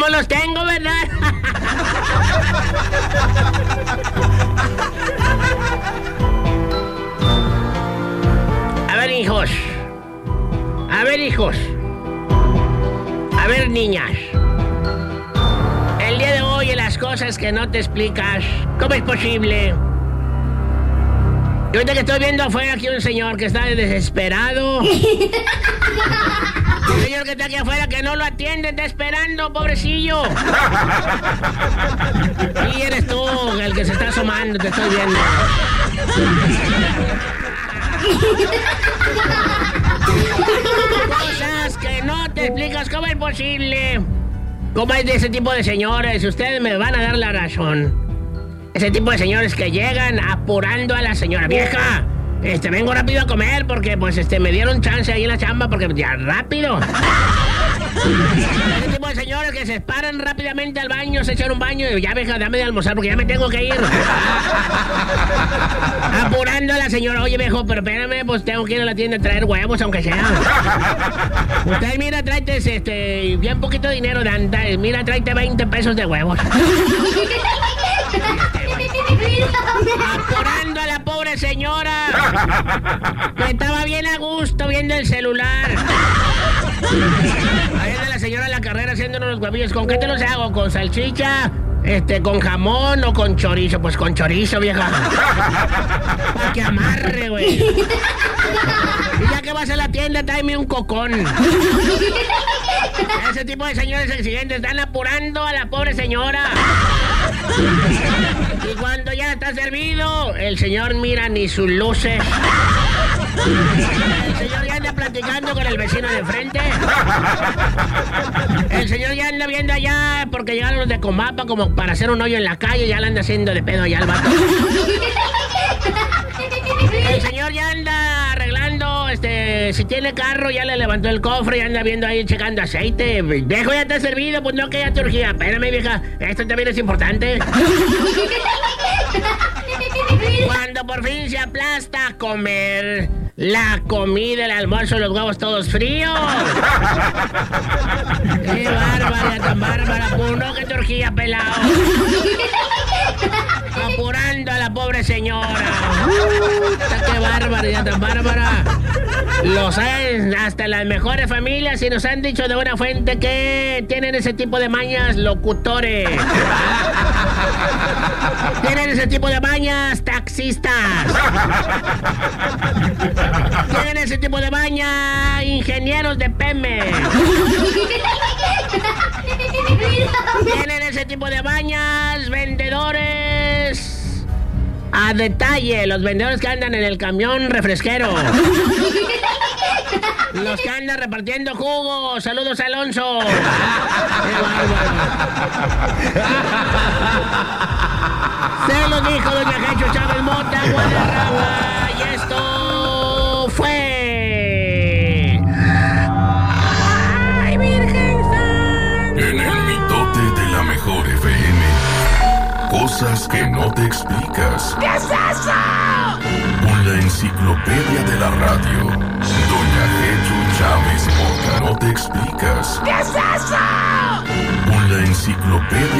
¿Cómo los tengo, verdad? A ver, hijos. A ver, hijos. A ver, niñas. El día de hoy, las cosas que no te explicas. ¿Cómo es posible? Yo ahorita que estoy viendo afuera aquí un señor que está desesperado. Un señor que está aquí afuera que no lo atiende, está esperando, pobrecillo. Y eres tú el que se está asomando, te estoy viendo. Cosas que no te explicas, ¿cómo es posible? ¿Cómo es de ese tipo de señores? Ustedes me van a dar la razón. Ese tipo de señores que llegan apurando a la señora. Vieja, vengo rápido a comer porque me dieron chance ahí en la chamba porque ya rápido. Ese tipo de señores que se paran rápidamente al baño, se echan un baño y ya, vieja, dame de almorzar porque ya me tengo que ir. Apurando a la señora. Oye, viejo, pero espérame, pues tengo que ir a la tienda a traer huevos, aunque sea. Usted, mira, tráete bien poquito de dinero de antes. Mira, tráete 20 pesos de huevos. Apurando a la pobre señora que estaba bien a gusto viendo el celular. Ahí anda la señora en la carrera haciéndonos los huevillos. ¿Con qué te los hago? ¿Con salchicha? ¿Con jamón o con chorizo? Pues con chorizo, vieja. Para que amarre, güey. Y ya que vas a la tienda, tráeme un cocón. Ese tipo de señores exigentes están apurando a la pobre señora. Y cuando ya está servido, el señor mira ni sus luces. El señor ya anda platicando con el vecino de enfrente. El señor ya anda viendo allá porque llegaron los de Comapa como para hacer un hoyo en la calle. Ya le anda haciendo de pedo allá al vato. El señor ya anda arreglando, si tiene carro, ya le levantó el cofre y anda viendo ahí, checando aceite. Viejo, ya está servido, pues no, que ya te urgía. Espérame, vieja, esto también es importante. Cuando por fin se aplasta a comer la comida, el almuerzo, los huevos todos fríos. ¡Qué bárbara, tan bárbara! Pues no, que te urgía, pelado. Apurando a la pobre señora. ¡Qué bárbara, tan bárbara! Lo saben hasta las mejores familias y nos han dicho de buena fuente que tienen ese tipo de mañas locutores. Tienen ese tipo de mañas taxistas. Tienen ese tipo de mañas ingenieros de Pemex. Tienen ese tipo de mañas vendedores a detalle, los vendedores que andan en el camión refresquero. Los que andan repartiendo jugo. Saludos, Alonso. ¡Qué bárbaro! Se lo dijo doña Jecho Chávez Mota, Guadarrama. Y esto fue... ¡Ay, Virgen Santa! En el mitote de la mejor FM. Cosas que no te explicas. ¿Qué es eso? Con la enciclopedia de la radio. Doña Jecho Chávez Mota. No te explicas. ¿Qué es eso? Con la enciclopedia